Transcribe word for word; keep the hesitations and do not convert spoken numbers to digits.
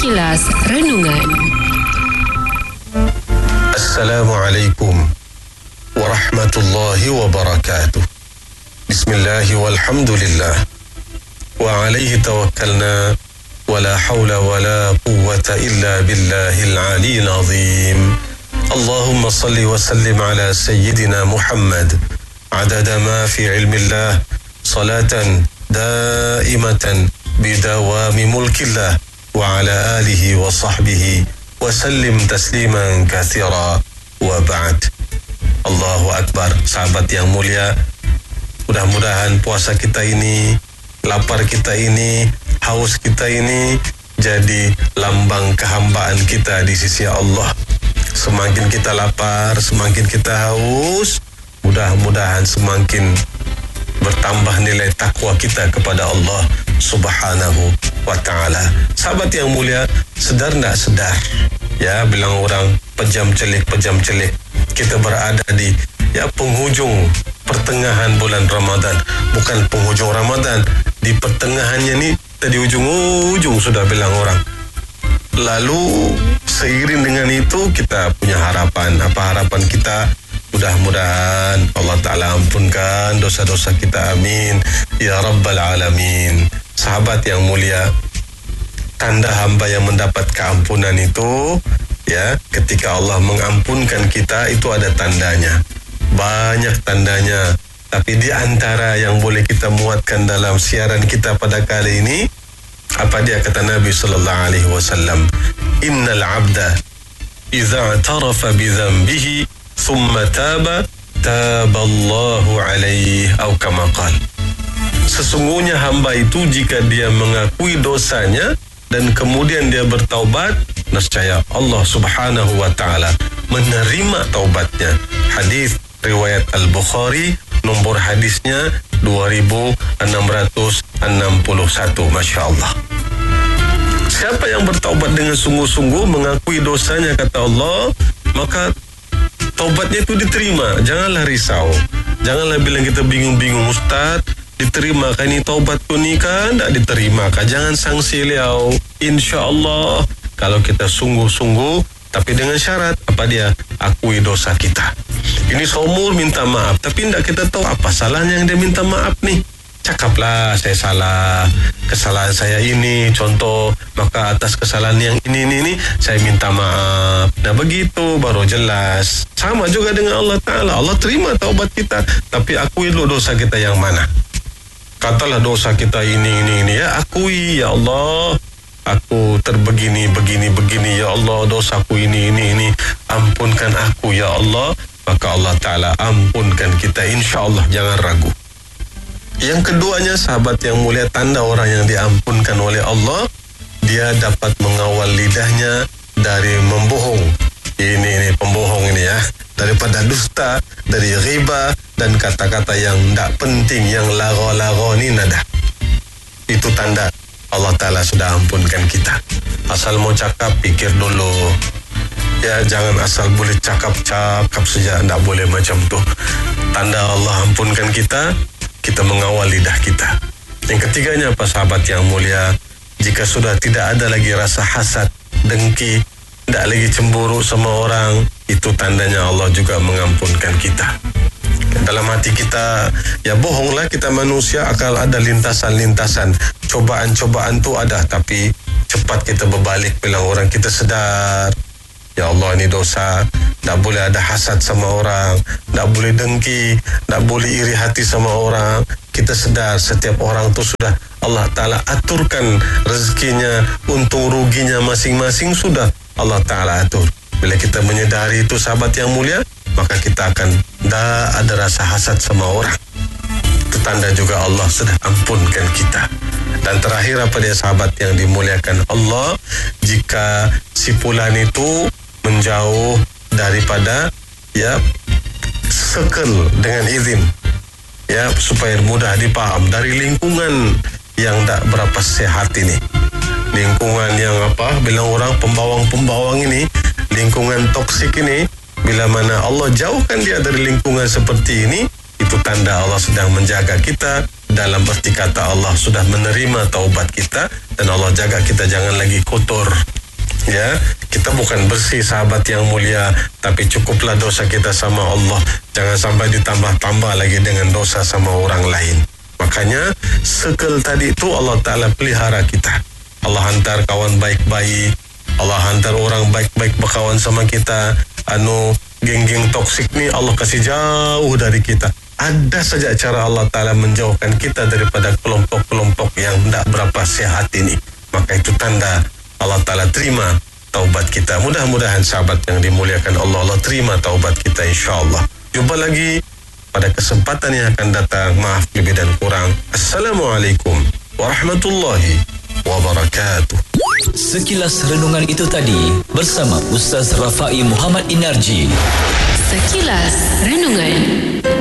Kilas Renungan. Assalamualaikum warahmatullahi wabarakatuh. Bismillahi walhamdulillah. Wa alaihi tawakkalna. Wa la hawla wa la quwwata illa billahil aliyyil azim. Allahumma salli wa sallim ala sayyidina Muhammad. Adada ma fi ilmillah. Salatan daimatan bidawami mulkillah. Wa ala alihi wa sahbihi wa sallim tasliman katsira. Wa ba'd. Allahu Akbar. Sahabat yang mulia, mudah-mudahan puasa kita ini, lapar kita ini, haus kita ini jadi lambang kehambaan kita di sisi Allah. Semakin kita lapar, semakin kita haus, mudah-mudahan semakin bertambah nilai takwa kita kepada Allah Subhanahu wa ta'ala. Sahabat yang mulia, sedar tak sedar, ya, bilang orang pejam celik, pejam celik, kita berada di ya penghujung pertengahan bulan Ramadan. Bukan penghujung Ramadan, di pertengahannya ni, di ujung-ujung sudah bilang orang. Lalu seiring dengan itu kita punya harapan. Apa harapan kita? Mudah-mudahan Allah Ta'ala ampunkan dosa-dosa kita, amin ya Rabbal Alamin. Sahabat yang mulia, tanda hamba yang mendapat keampunan itu, ya, ketika Allah mengampunkan kita, itu ada tandanya, banyak tandanya. Tapi di antara yang boleh kita muatkan dalam siaran kita pada kali ini, apa dia kata Nabi sallallahu alaihi wasallam? Innal 'abda idza i'tarafa bi dhanbihi thumma taba taballahu alaihi, atau kama qala. Sesungguhnya hamba itu jika dia mengakui dosanya dan kemudian dia bertaubat, nescaya Allah Subhanahu wa taala menerima taubatnya. Hadis riwayat Al-Bukhari, nombor hadisnya dua ribu enam ratus enam puluh satu. Masya Allah. Siapa yang bertaubat dengan sungguh-sungguh, mengakui dosanya, kata Allah, maka taubatnya itu diterima. Janganlah risau, janganlah bilang kita bingung-bingung, Ustaz, diterima kan ini taubatku ni kan? Tak diterima kan? Jangan sangsi liau. Insya Allah, kalau kita sungguh-sungguh, tapi dengan syarat, apa dia? Akui dosa kita. Ini seumur minta maaf, tapi tidak kita tahu apa salahnya yang dia minta maaf nih. Cakaplah, saya salah, kesalahan saya ini, contoh, maka atas kesalahan yang ini, ini, ini, saya minta maaf. Nah begitu, baru jelas. Sama juga dengan Allah Ta'ala. Allah terima taubat kita, tapi akui dulu dosa kita yang mana. Katalah dosa kita ini, ini, ini, ya, akui, ya Allah, aku terbegini, begini, begini, ya Allah, dosaku ini, ini, ini, ampunkan aku, ya Allah. Maka Allah Ta'ala ampunkan kita, insya Allah, jangan ragu. Yang keduanya, sahabat yang mulia, tanda orang yang diampunkan oleh Allah, dia dapat mengawal lidahnya dari membohong. Ini, ini pembohong ini, ya, daripada dusta, dari riba, dan kata-kata yang tidak penting, yang lago-lago ni nada. Itu tanda Allah Ta'ala sudah ampunkan kita. Asal mau cakap, pikir dulu. Ya, jangan asal boleh cakap-cakap saja, tidak boleh macam tu. Tanda Allah ampunkan kita, kita mengawal lidah kita. Yang ketiganya apa, sahabat yang mulia? Jika sudah tidak ada lagi rasa hasad, dengki, tidak lagi cemburu sama orang, itu tandanya Allah juga mengampunkan kita. Dalam hati kita, ya bohonglah, kita manusia, akal ada lintasan-lintasan, cobaan-cobaan tu ada, tapi cepat kita berbalik bilang orang, kita sedar, ya Allah, ini dosa. Tak boleh ada hasad sama orang, tak boleh dengki, tak boleh iri hati sama orang. Kita sedar setiap orang tu sudah Allah Ta'ala aturkan rezekinya, untung ruginya masing-masing sudah Allah Ta'ala atur. Bila kita menyedari itu, sahabat yang mulia, maka kita akan tak ada rasa hasad sama orang. Itu tanda juga Allah sudah ampunkan kita. Dan terakhir apa dia, sahabat yang dimuliakan Allah? Jika si fulan itu menjauh daripada, ya, circle dengan izin, ya, supaya mudah dipaham, dari lingkungan yang tak berapa sehat ini, lingkungan yang apa, bilang orang pembawang-pembawang ini, lingkungan toksik ini, bila mana Allah jauhkan dia dari lingkungan seperti ini, itu tanda Allah sedang menjaga kita dalam erti kata Allah sudah menerima taubat kita dan Allah jaga kita jangan lagi kotor. Ya, kita bukan bersih sahabat yang mulia, tapi cukuplah dosa kita sama Allah. Jangan sampai ditambah-tambah lagi dengan dosa sama orang lain. Makanya circle tadi itu Allah Ta'ala pelihara kita. Allah hantar kawan baik-baik, Allah hantar orang baik-baik berkawan sama kita. Anu geng-geng toksik ni Allah kasih jauh dari kita. Ada saja cara Allah Ta'ala menjauhkan kita daripada kelompok-kelompok yang tidak berapa sehat ini. Maka itu tanda Allah Ta'ala terima taubat kita. Mudah-mudahan sahabat yang dimuliakan Allah, Allah terima taubat kita insyaAllah. Jumpa lagi pada kesempatan yang akan datang. Maaf lebih dan kurang. Assalamualaikum warahmatullahi wabarakatuh. Sekilas renungan itu tadi bersama Ustaz Rafai Muhammad Inarji. Sekilas renungan.